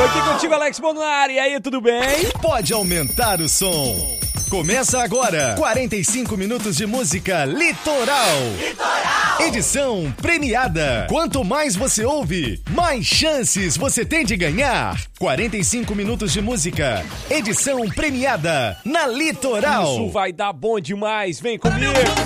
Tô aqui contigo, Alex Bonari. E aí, tudo bem? Pode aumentar o som. Começa agora, 45 minutos de música Litoral. Edição premiada. Quanto mais você ouve, mais chances você tem de ganhar. 45 minutos de música, edição premiada na Litoral. Isso vai dar bom demais, vem comigo.